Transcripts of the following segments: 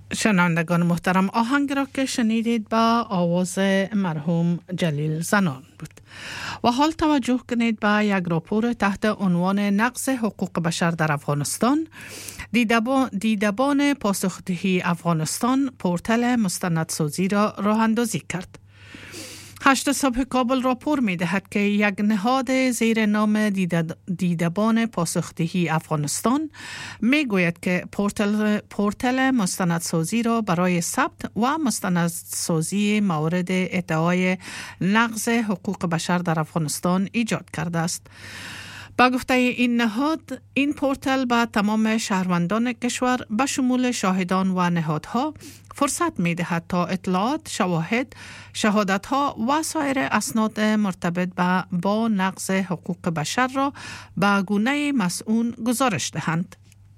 شنوندگان محترم، آهنگ را که شنیدید با آواز مرحوم جلیل زنان بود. و حال توجه کنید به یک راپور تحت عنوان نقض حقوق بشر در افغانستان. دیدبان پاسخدهی افغانستان پورتل مستندسازی را راه اندازی کرد. 8 صبح کابل راپور می دهد که یک نهاد زیر نام دیدبان پاسخدهی افغانستان می گوید که پورتل مستندسازی را برای ثبت و مستندسازی مورد ادعای نقض حقوق بشر در افغانستان ایجاد کرده است. با گفته این نهاد، این پورتل به تمام شهروندان کشور به شمول شاهدان و نهادها فرصت می دهد تا اطلاعات، شهادتها و سایر اسناد مرتبط با نقض حقوق بشر را به گونه مسئول گزارش دهند.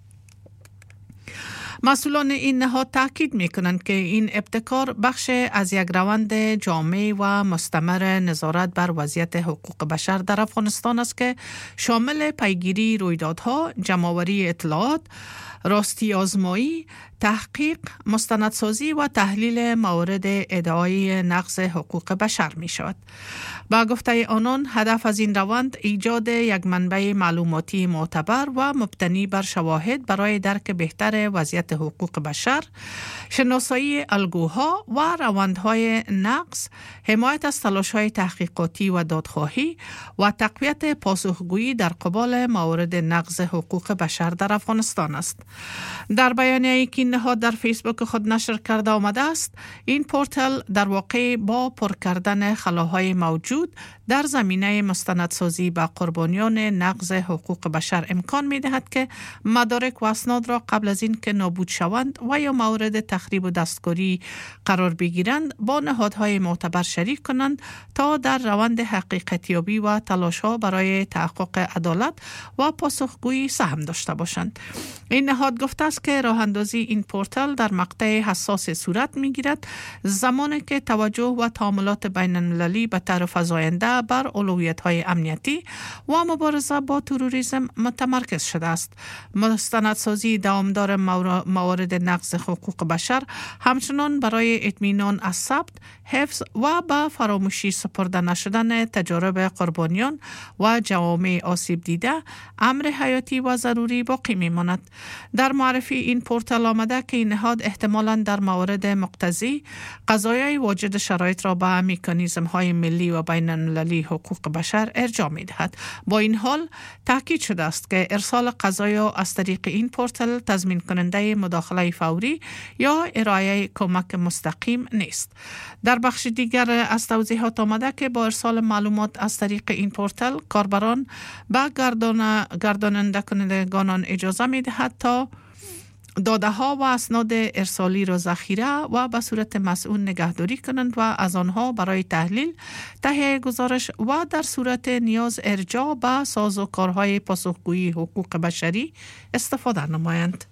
مسئولان این نهاد تاکید می کنند که این ابتکار بخش از یک روند جامع و مستمر نظارت بر وضعیت حقوق بشر در افغانستان است که شامل پیگیری رویدادها، جمع‌آوری اطلاعات، راستی آزمایی، تحقیق، مستندسازی و تحلیل موارد ادعای نقض حقوق بشر می شود. با گفته آنان، هدف از این روند ایجاد یک منبع معلوماتی معتبر و مبتنی بر شواهد برای درک بهتر وضعیت حقوق بشر، شناسایی الگوها و روندهای نقض، حمایت از تلاش‌های تحقیقاتی و دادخواهی و تقویت پاسخگویی در قبال موارد نقض حقوق بشر در افغانستان است. در بیانیه‌ای که نهاد در فیسبوک خود نشر کرده آمده است، این پورتل در واقع با پر کردن خلاهای موجود در زمینه مستندسازی به قربانیان نقض حقوق بشر امکان می دهد که مدارک و اسناد را قبل از این که نابود شوند و یا مورد تخریب و دستکاری قرار بگیرند با نهادهای معتبر شریک کنند تا در روند حقیقتیابی و تلاش‌ها برای تحقق عدالت و پاسخگویی سهم داشته باشند. این نهاد گفته است که راه اندازی این پورتل در مقطع حساس صورت می‌گیرد، زمانی که توجه و تعاملات بین المللی به طور فزاینده بر اولویت‌های امنیتی و مبارزه با تروریسم متمرکز شده است. مستندسازی دوامدار موارد نقض حقوق بشر همچنان برای اطمینان از ثبت، حفظ و به فراموشی سپرده نشدن تجارب قربانیان و جوامع آسیب دیده امر حیاتی و ضروری باقی می‌ماند. در معرفی این پورتل آمده که این نهاد احتمالاً در موارد مقتضی قضایای واجد شرایط را به مکانیزم‌های ملی و بین المللی حقوق بشر ارجاع می‌دهد. با این حال تاکید شده است که ارسال قضایا از طریق این پورتل تضمین کننده مداخله فوری یا ارائه کمک مستقیم نیست. در بخش دیگر از توضیحات آمده که با ارسال معلومات از طریق این پورتل کاربران به گرداننده کنندگان اجازه می‌دهد تا داده ها و اسناد ارسالی را ذخیره و به صورت مسئول نگهداری کنند و از آنها برای تحلیل، تهیه گزارش و در صورت نیاز ارجاع به سازوکارهای پاسخگویی حقوق بشری استفاده نمایند.